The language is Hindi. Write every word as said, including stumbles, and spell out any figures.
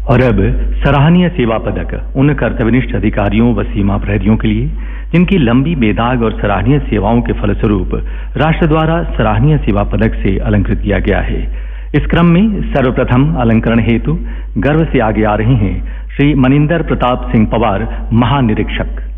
और अब सराहनीय सेवा पदक उन कर्तव्यनिष्ठ अधिकारियों व सीमा प्रहरियों के लिए जिनकी लंबी बेदाग और सराहनीय सेवाओं के फलस्वरूप राष्ट्र द्वारा सराहनीय सेवा पदक से अलंकृत किया गया है। इस क्रम में सर्वप्रथम अलंकरण हेतु गर्व से आगे आ रहे हैं श्री मनिंदर प्रताप सिंह पवार, महानिरीक्षक।